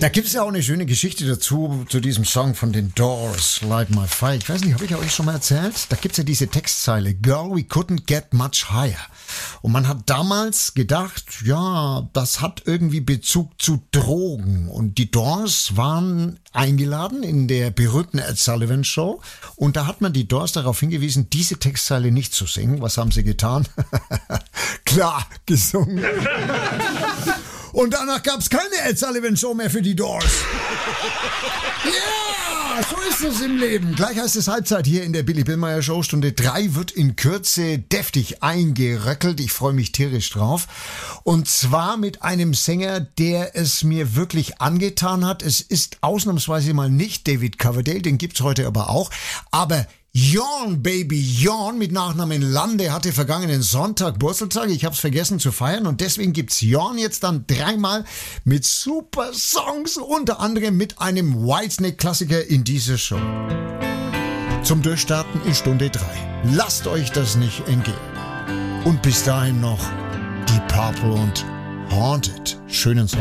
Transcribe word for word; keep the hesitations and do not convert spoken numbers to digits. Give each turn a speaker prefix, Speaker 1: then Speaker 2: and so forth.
Speaker 1: Da gibt es ja auch eine schöne Geschichte dazu, zu diesem Song von den Doors, Light My Fire. Ich weiß nicht, habe ich euch schon mal erzählt? Da gibt es ja diese Textzeile, Girl, we couldn't get much higher. Und man hat damals gedacht, ja, das hat irgendwie Bezug zu Drogen. Und die Doors waren eingeladen in der berühmten Ed Sullivan Show. Und da hat man die Doors darauf hingewiesen, diese Textzeile nicht zu singen. Was haben sie getan? Klar, gesungen. Und danach gab es keine Ed Sullivan Show mehr für die Doors. Ja, so ist es im Leben. Gleich heißt es Halbzeit hier in der Billy Billmeyer Show. Stunde drei wird in Kürze deftig eingeröckelt. Ich freue mich tierisch drauf. Und zwar mit einem Sänger, der es mir wirklich angetan hat. Es ist ausnahmsweise mal nicht David Coverdale, den gibt's heute aber auch. Aber Jorn, Baby, Jorn mit Nachnamen Lande hatte vergangenen Sonntag Geburtstag. Ich hab's vergessen zu feiern und deswegen gibt's Jorn jetzt dann dreimal mit super Songs, unter anderem mit einem Whitesnake-Klassiker in dieser Show. Zum Durchstarten in Stunde drei. Lasst euch das nicht entgehen. Und bis dahin noch die Purple und Haunted. Schönen Sonntag.